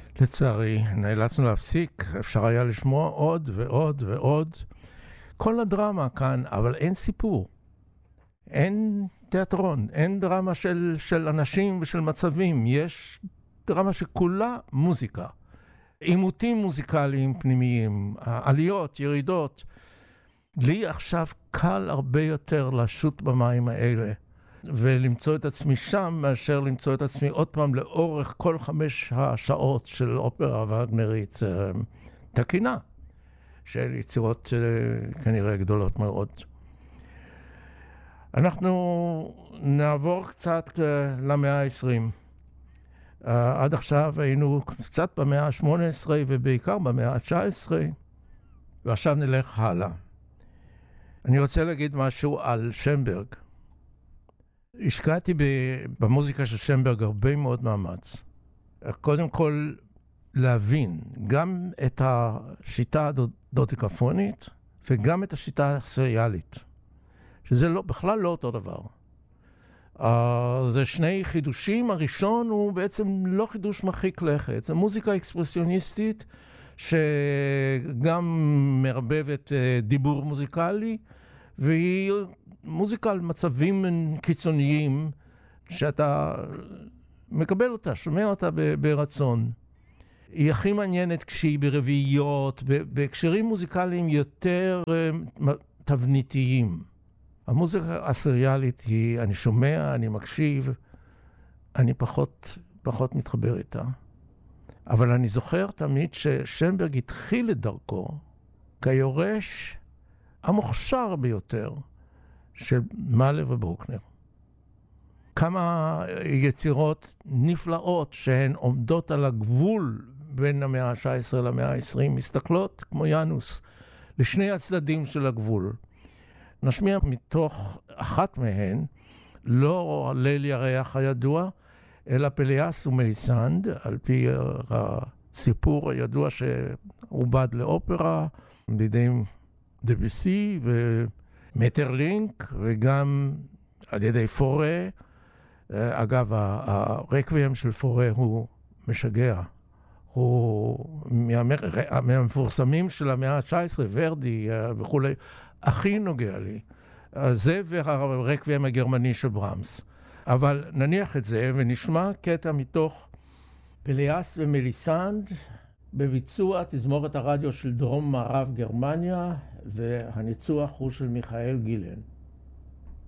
לצערי, נאלצנו להפסיק, אפשר היה לשמוע עוד ועוד ועוד. כל הדרמה כאן, אבל אין סיפור. אין תיאטרון, אין דרמה של אנשים ושל מצבים. יש דרמה שכולה מוזיקה. עימותים מוזיקליים פנימיים, עליות, ירידות. לי עכשיו קל הרבה יותר לשוט במים האלה, ולמצוא את עצמי שם, מאשר למצוא את עצמי עוד פעם לאורך כל 5 השעות של אופרה וגנרית תקינה, של יצירות כנראה גדולות מאוד. אנחנו נעבור קצת למאה ה-20. עד עכשיו היינו קצת במאה ה-18 ובעיקר במאה ה-19, ועכשיו נלך הלאה. אני רוצה להגיד משהו על שמברג. השקעתי במוזיקה של שמברג הרבה מאוד מאמץ. קודם כל להבין גם את השיטה הדודיקפונית וגם את השיטה הסריאלית, שזה בכלל לא אותו דבר. זה שני חידושים. הראשון הוא בעצם לא חידוש מרחיק לכת, זה מוזיקה אקספרסיוניסטית שגם מרבבת דיבור מוזיקלי, והיא מוזיקה על מצבים קיצוניים שאתה מקבל אותה, שומע אותה ברצון. היא הכי מעניינת כשהיא ברביעיות, בהקשרים מוזיקליים יותר תבניתיים. המוזיקה הסריאלית היא, אני שומע, אני מקשיב, אני פחות מתחבר איתה. אבל אני זוכר תמיד ששמברג התחיל את דרכו כיורש המוכשר ביותר של מאלר וברוקנר. כמה יצירות נפלאות שהן עומדות על הגבול בין המאה ה-19 למאה ה-20, מסתכלות כמו ינוס לשני הצדדים של הגבול. נשמיע מתוך אחת מהן, לא ליל ירח הידוע, אלא פליאס ומליסנד, על פי הסיפור הידוע שעובד לאופרה, בידי דביסי ומטרלינק, וגם על ידי פורה. אגב, הרקוויאם של פורה הוא משגע. הוא מהמפורסמים של המאה ה-19, ורדי וכו', הכי נוגע לי. זה והרקוויאם הגרמני של ברמס. אבל נניח את זה ונשמע קטע מתוך פליאס ומליסנד, בביצוע תזמורת הרדיו של דרום מערב גרמניה, והניצוח הוא של מיכאל גילן.